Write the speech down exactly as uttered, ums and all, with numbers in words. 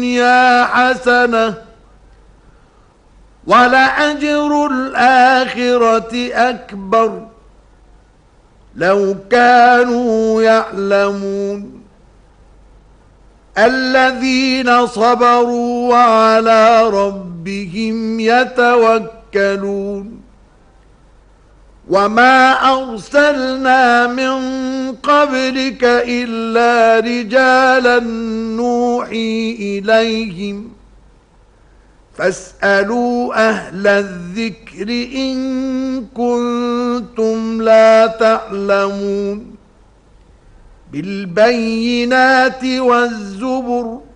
الدنيا حسنة ولأجر الآخرة أكبر لو كانوا يعلمون الذين صبروا وعلى ربهم يتوكلون وما أرسلنا من قبلك إلا رجالا نوحي إليهم فاسألوا أهل الذكر إن كنتم لا تعلمون بالبينات والزبر